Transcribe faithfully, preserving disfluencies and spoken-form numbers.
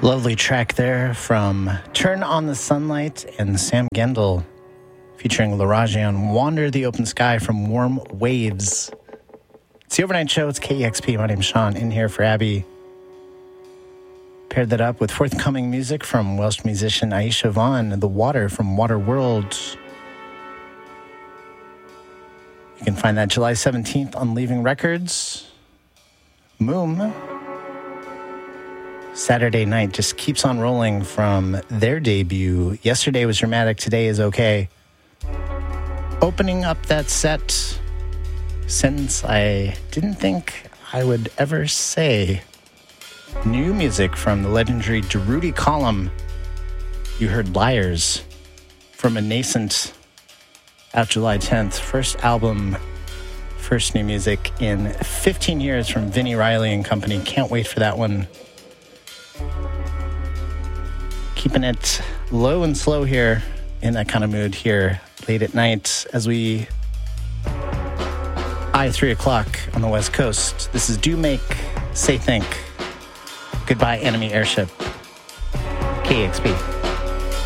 Lovely track there from Turn on the Sunlight and Sam Gendel featuring Laraji on Wander the Open Sky from Warm Waves. It's the Overnight Show. It's K E X P. My name's Sean, in here for Abby. Paired that up with forthcoming music from Welsh musician Aisha Vaughn, The Water from Water World. You can find that July seventeenth on Leaving Records. Moom. Saturday Night just keeps on rolling from their debut. Yesterday was dramatic, today is okay. Opening up that set, sentence I didn't think I would ever say. New music from the legendary Durruti Column. You heard Liars from a nascent, out July tenth. First album, first new music in fifteen years from Vinnie Riley and company. Can't wait for that one. Keeping it low and slow here, in that kind of mood here, late at night, as we eye three o'clock on the West Coast. This is Do Make, Say Think. Goodbye, Enemy Airship. K E X P.